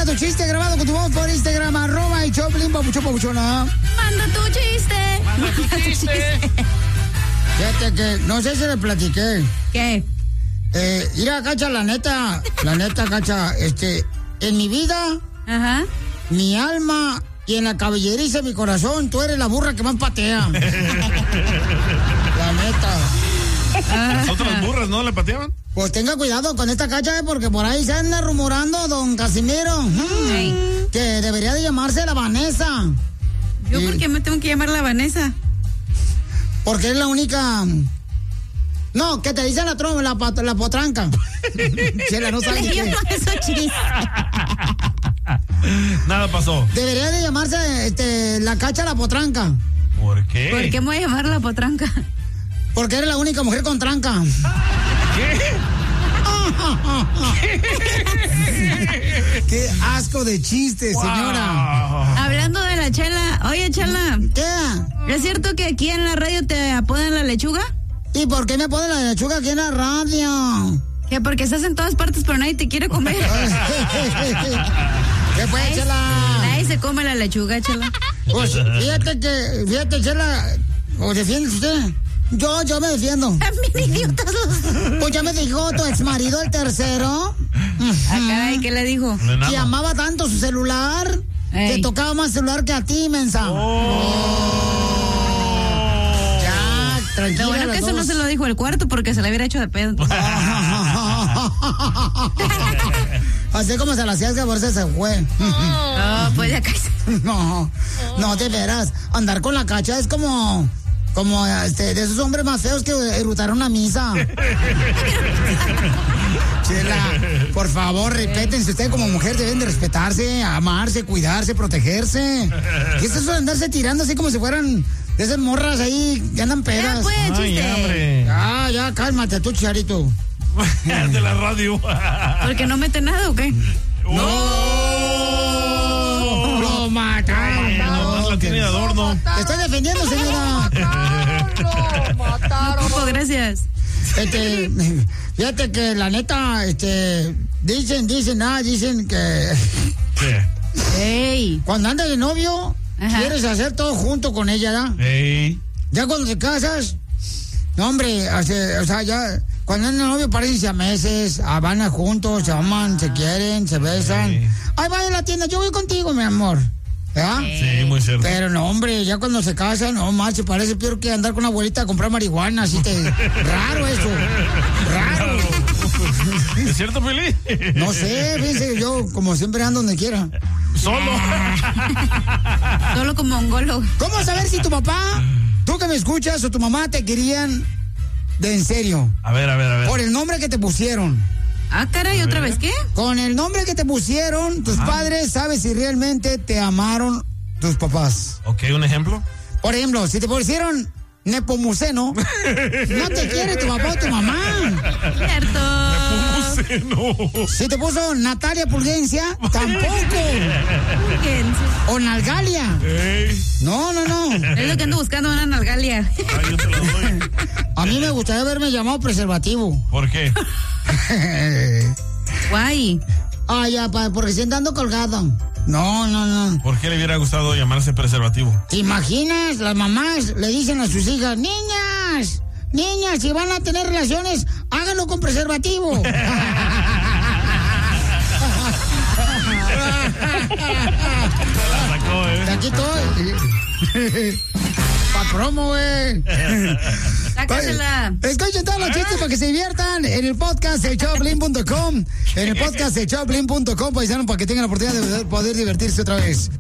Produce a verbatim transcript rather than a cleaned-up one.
tu chiste grabado con tu voz por Instagram, arroba y Choplin, papuchón, papuchona. Manda tu chiste. Manda tu chiste. Fíjate que, no sé si le platiqué. ¿Qué? Eh, mira, Cacha, la neta, la neta, Cacha, este, en mi vida, Ajá. mi alma y en la cabelleriza de mi corazón, tú eres la burra que más patea. La neta. Las otras burras, ¿no? ¿Le pateaban? Pues tenga cuidado con esta Cacha, porque por ahí se anda rumorando, don Casimiro, Hey. que debería de llamarse la Vanessa. ¿Yo Sí. por qué me tengo que llamar la Vanessa? Porque es la única... No, que te dicen la tromba, la, pat- la potranca. Chela, no sabes Yo qué. no eso chiste. Nada pasó. Debería de llamarse este, la Cacha la potranca. ¿Por qué? ¿Por qué me voy a llamar la potranca? Porque eres la única mujer con tranca. ¿Qué? Qué asco de chiste, señora. Wow. Hablando de la Chela. Oye, Chela, ¿Qué? ¿es cierto que aquí en la radio te apodan la lechuga? ¿Y por qué me pone la lechuga aquí en la radio? Que porque estás en todas partes pero nadie te quiere comer. ¿Qué fue, Nadie- Chela? Nadie se come la lechuga, Chela. Pues fíjate que, fíjate, Chela, ¿o defiende usted? Yo, yo me defiendo. También idiotas los... Pues ya me dijo tu exmarido, el tercero, Ah, caray, ¿qué le dijo? Un enano. que amaba tanto su celular, Ey. que tocaba más celular que a ti, mensa. Ya, tranquila. Lo bueno las que eso no dos. se lo dijo el cuarto porque se le hubiera hecho de pedo. Así como se la hacías que por eso se fue. Oh, pues ya cállate. No, no, de veras. Andar con la Cacha es como, como este, de esos hombres más feos que erutaron una misa. Chela, por favor, respétense. Ustedes como mujer deben de respetarse, amarse, cuidarse, protegerse. ¿Qué es eso de andarse tirando así como si fueran de esas morras ahí que andan Ya pedas? pues, Ay, chiste. hombre. Ya, ya, cálmate tú, Charito. De la radio. ¿Porque no mete nada o qué? ¡No! ¡Lo mataron! Nomás la tiene de adorno. Te estoy defendiendo, señora. Ocupo, gracias. Este, fíjate que la neta, este, dicen, dicen, ah, dicen que ¿Qué? ¡Ey! cuando andas de novio, Ajá. quieres hacer todo junto con ella, ¿ya? Ey. Ya cuando te casas, no, hombre, hace- o sea, ya, cuando andan de novio parecen siameses, ah, van a juntos, se aman, se quieren, se besan. Sí. Ay, vaya a la tienda, yo voy contigo, mi amor. ¿Ya? Sí, muy cierto. Pero no, hombre, ya cuando se casan, no, más se parece peor que andar con una abuelita a comprar marihuana, así te... Raro eso, raro. ¿Es cierto, Pili? No sé, fíjense, yo como siempre ando donde quiera. Solo. Solo como mongolo. ¿Cómo saber si tu papá, tú que me escuchas, o tu mamá te querían de en serio? A ver, a ver, a ver. Por el nombre que te pusieron. Ah, caray, ¿otra vez qué? Con el nombre que te pusieron, tus padres, sabes si realmente te amaron tus papás. Ok, un ejemplo. Por ejemplo, si te pusieron Nepomuceno, no te quiere tu papá o tu mamá. Cierto. No. Si te puso Natalia Pulgencia, tampoco. O Nalgalia. Ey. No, no, no. Es lo que ando buscando, una nalgalia. Ay, yo te lo doy. A mí me gustaría haberme llamado preservativo. ¿Por qué? Guay. Ah, ya, pa, porque siempre ando colgado. No, no, no. ¿Por qué le hubiera gustado llamarse preservativo? ¿Te imaginas? Las mamás le dicen a sus hijas, niñas, niñas, si van a tener relaciones, háganlo con preservativo. Te la sacó, De ¿eh? aquí estoy. Pa' promo, güey. Sácasela. Escuchen todos los chistes para que se diviertan en el podcast de Choplin punto com. En el podcast de Choplin punto com, paisanos, para que tengan la oportunidad de poder divertirse otra vez.